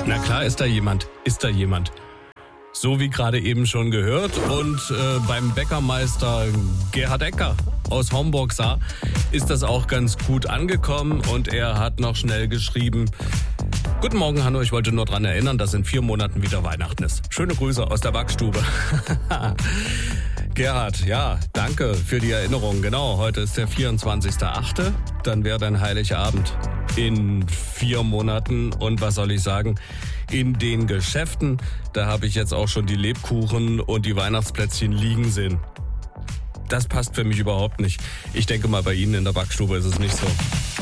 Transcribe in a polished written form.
Na klar, ist da jemand. So wie gerade eben schon gehört. Und beim Bäckermeister Gerhard Ecker aus Homburg ist das auch ganz gut angekommen. Und er hat noch schnell geschrieben: Guten Morgen, Hanno, ich wollte nur daran erinnern, dass in 4 Monaten wieder Weihnachten ist. Schöne Grüße aus der Backstube. Gerhard, ja, danke für die Erinnerung. Genau, heute ist der 24.8., dann wäre dann Heiligabend in 4 Monaten. Und was soll ich sagen, in den Geschäften, da habe ich jetzt auch schon die Lebkuchen und die Weihnachtsplätzchen liegen sehen. Das passt für mich überhaupt nicht. Ich denke mal, bei Ihnen in der Backstube ist es nicht so.